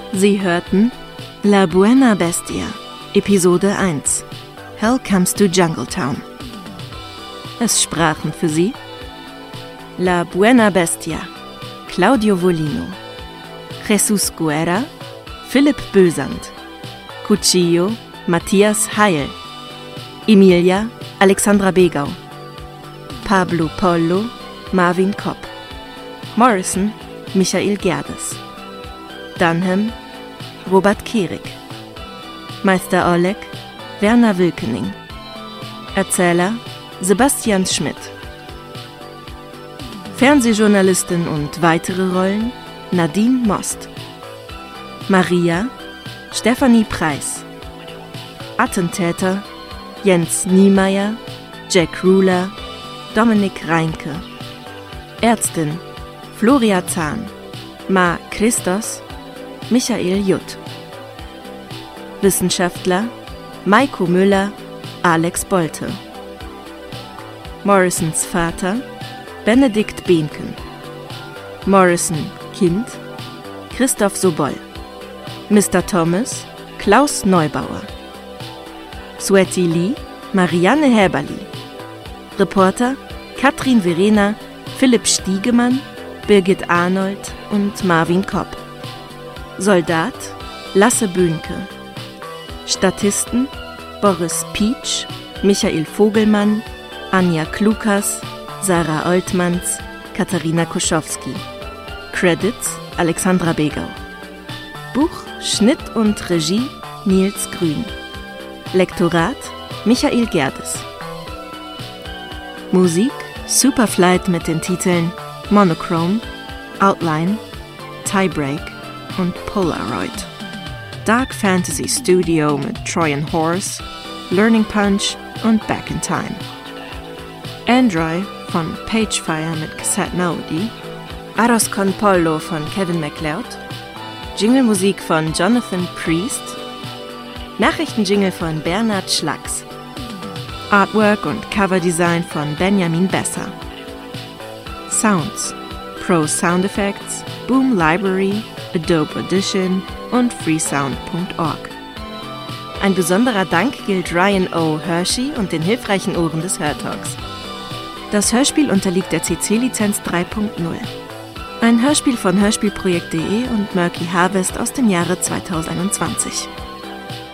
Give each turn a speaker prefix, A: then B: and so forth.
A: Sie hörten La Buena Bestia, Episode 1. Hell Comes to Jungletown. Es sprachen für Sie La Buena Bestia, Claudio Volino, Jesus Guerra, Philipp Bösand, Cuchillo, Matthias Heil, Emilia, Alexandra Begau, Pablo Pollo, Marvin Kopp, Morrison, Michael Gerdes, Dunham, Robert Kehrig, Meister Oleg, Werner Wilkening, Erzähler, Sebastian Schmidt, Fernsehjournalistin und weitere Rollen, Nadine Most, Maria, Stefanie Preis, Attentäter, Jens Niemeyer, Jack Ruler, Dominik Reinke, Ärztin, Floria Zahn, Ma Christos, Michael Jutt, Wissenschaftler, Maiko Müller, Alex Bolte, Morrisons Vater, Benedikt Behnken, Morrison Kind, Christoph Sobol, Mr. Thomas, Klaus Neubauer, Sweti Lee, Marianne Häberli, Reporter, Katrin Verena, Philipp Stiegemann, Birgit Arnold und Marvin Kopp, Soldat, Lasse Böhnke, Statisten, Boris Pietsch, Michael Vogelmann, Anja Klukas, Sarah Oltmanns, Katharina Koschowski. Credits, Alexandra Begau. Buch, Schnitt und Regie, Nils Grün. Lektorat, Michael Gerdes. Musik, Superflight mit den Titeln Monochrome, Outline, Tiebreak und Polaroid. Dark Fantasy Studio mit Trojan Horse, Learning Punch und Back in Time. Android von Pagefire mit Cassette Melody, Arroz con Pollo von Kevin MacLeod, Jinglemusik von Jonathan Priest, Nachrichtenjingle von Bernhard Schlacks, Artwork und Coverdesign von Benjamin Besser. Sounds, Pro Sound Effects, Boom Library, Adobe Audition und freesound.org. Ein besonderer Dank gilt Ryan O. Hershey und den hilfreichen Ohren des Hörtalks. Das Hörspiel unterliegt der CC-Lizenz 3.0. Ein Hörspiel von Hörspielprojekt.de und Murky Harvest aus dem Jahre 2021.